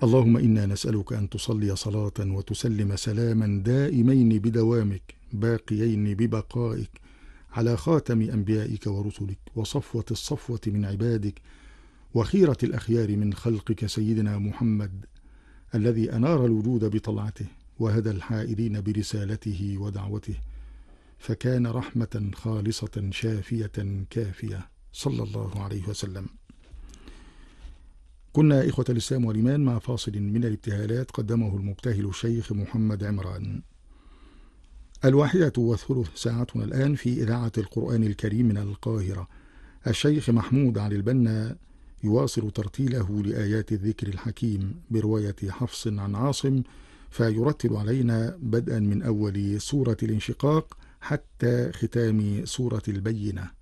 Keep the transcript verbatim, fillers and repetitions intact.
اللهم إنا نسألك أن تصلي صلاة وتسلم سلاما دائمين بدوامك باقيين ببقائك على خاتم أنبيائك ورسلك وصفوة الصفوة من عبادك وخيرة الأخيار من خلقك سيدنا محمد الذي أنار الوجود بطلعته وهدى الحائرين برسالته ودعوته، فكان رحمة خالصة شافية كافية صلى الله عليه وسلم. كنا إخوة الإسلام والإيمان مع فاصل من الابتهالات قدمه المبتهل الشيخ محمد عمران. الواحدة والثلث ساعتنا الآن في إذاعة القرآن الكريم من القاهرة. الشيخ محمود علي البنا يواصل ترتيله لآيات الذكر الحكيم برواية حفص عن عاصم، فيرتل علينا بدءا من أول سورة الانشقاق حتى ختام سورة البينة.